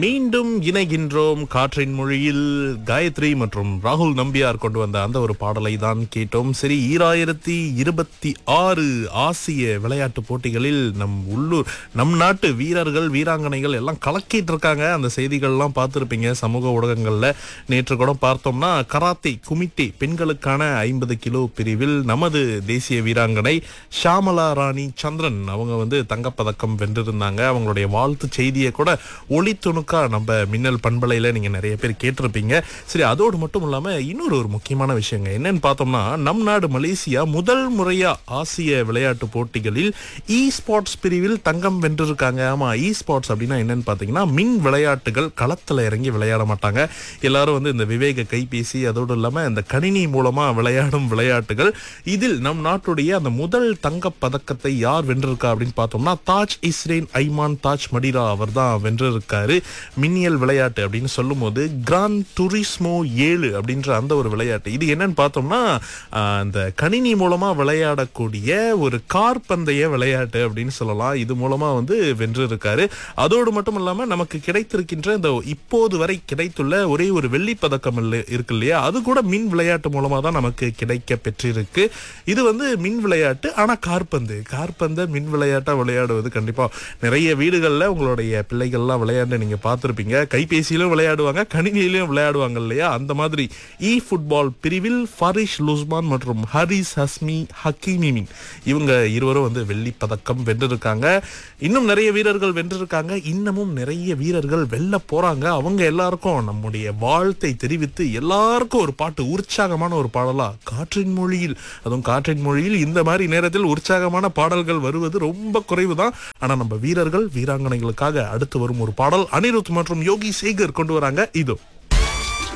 மீண்டும் இணைகின்றோம் காற்றின் மொழியில். காயத்ரி மற்றும் ராகுல் நம்பியார் கொண்டு வந்த அந்த ஒரு பாடலை தான் கேட்டோம். சரி, 2026 ஆசிய விளையாட்டு போட்டிகளில் நம் நாட்டு வீரர்கள் வீராங்கனைகள் எல்லாம் கலக்கிட்டு இருக்காங்க. அந்த செய்திகள்லாம் பார்த்துருப்பீங்க சமூக ஊடகங்கள்ல. நேற்று கூட பார்த்தோம்னா கராத்தே குமிட்டே பெண்களுக்கான 50 கிலோ பிரிவில் நமது தேசிய வீராங்கனை ஷாமலா ராணி சந்திரன் அவங்க தங்கப்பதக்கம் வென்றிருந்தாங்க. அவங்களுடைய வாழ்த்து செய்தியை கூட ஒளித்துணுக்கா நம்ம மின்னல் பண்பலையில நீங்க நிறைய பேர் கேட்டிருப்பீங்க. சரி, அதோடு மட்டும் இல்லாம இன்னொரு முக்கியமான விஷயங்க என்னன்னு பார்த்தோம்னா, நம் நாடு மலேசியா முதல் முறையா ஆசிய விளையாட்டு போட்டிகளில் இ ஸ்போர்ட்ஸ் பிரிவில் தங்கம் வென்றிருக்காங்க. ஆமா, இ ஸ்போர்ட்ஸ் அப்படின்னா என்னன்னு பாத்தீங்கன்னா, மின் விளையாட்டுகள். களத்துல இறங்கி விளையாட மாட்டாங்க எல்லாரும். இந்த விவேக கைபேசி அதோடு இல்லாம இந்த கணினி மூலமா விளையாடும் விளையாட்டுகள். இதில் நம் நாட்டுடைய அந்த முதல் தங்க பதக்கத்தை யார் வென்றிருக்கா அப்படின்னு பார்த்தோம்னா, தாஜ் இஸ்ரேன் ஐமான் தாஜ் மடிரா அவர் தான் வென்றிருக்காரு. மின்னியல் விளையாட்டு அப்படின்னு சொல்லும் போது கிரான் டூரிஸ்மோ 7 அப்படின்ற அந்த ஒரு விளையாட்டு. இது என்னன்னு பார்த்தோம்னா, அந்த கணினி மூலமா விளையாடக்கூடிய ஒரு கார் பந்தய விளையாட்டு அப்படின்னு சொல்லலாம். இது மூலமா வென்றிருக்காரு. அதோடு மட்டும் இல்லாம நமக்கு கிடைத்திருக்கின்ற இந்த இப்போது வரை கிடைத்துள்ள ஒரே ஒரு வெள்ளி பதக்கம் இருக்கு இல்லையா, அது கூட மின் விளையாட்டு மூலமா தான் நமக்கு கிடைக்க பெற்றிருக்கு. இது மின் விளையாட்டு, ஆனா கார்பந்து மின் விளையாட்டா விளையாடுவது கண்டிப்பா நிறைய வீடுகள்ல உங்களுடைய பிள்ளைகள்லாம் விளையாண்டு நீங்க பார்த்திருப்பீங்க. கைபேசியிலும் விளையாடுவாங்க, கணினியிலும் விளையாடுவாங்க இல்லையா. அந்த மாதிரி இ ஃபுட்பால் பிரிவில் ஃபாரிஷ் லுஸ்மான் மற்றும் ஹரிஸ் ஹஸ்மி ஹக்கீமின் இவங்க இருவரும் வெள்ளி பதக்கம் வென்றிருக்காங்க. இன்னும் நிறைய வீரர்கள் வென்றிருக்காங்க. இன்னமும் நிறைய வீரர்கள் வெல்ல போறாங்க. அவங்க எல்லாருக்கும் நம்முடைய வாழ்த்தை தெரிவித்து எல்லாருக்கும் ஒரு பாட்டு, உற்சாகமான ஒரு பாடலா காற்றின் மொழியில், அதுவும் காற்றின் மொழியில் இந்த மாதிரி நேரத்தில் உற்சாகமான பாடல்கள் வருவது ரொம்ப குறைவுதான். ஆனா நம்ம வீரர்கள் வீராங்கனைகளுக்காக அடுத்து வரும் ஒரு பாடல் அனிருத் மற்றும் யோகி சேகர் கொண்டு வராங்க. இதோ